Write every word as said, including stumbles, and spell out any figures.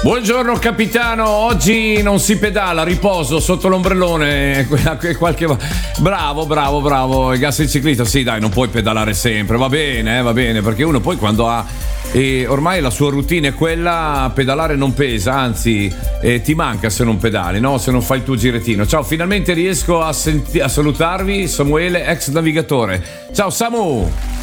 Buongiorno capitano, oggi non si pedala, riposo sotto l'ombrellone. Qualche... Bravo, bravo, bravo. Il gas il ciclista, sì dai, non puoi pedalare sempre, va bene, eh, va bene, perché uno poi quando ha... E ormai la sua routine è quella, pedalare non pesa, anzi eh, ti manca se non pedali, no? Se non fai il tuo girettino. Ciao, finalmente riesco a, senti- a salutarvi, Samuele, ex navigatore. Ciao Samu!